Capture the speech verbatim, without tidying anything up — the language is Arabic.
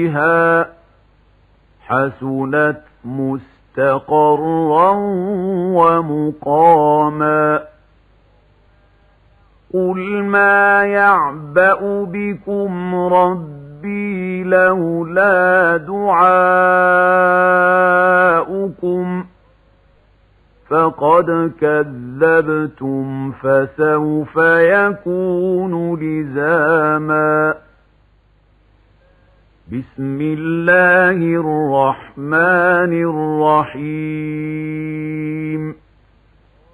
بها حسنت مستقرا ومقاما قل ما يعبأ بكم ربي لولا دعاؤكم فقد كذبتم فسوف يكون لزاما بسم الله الرحمن الرحيم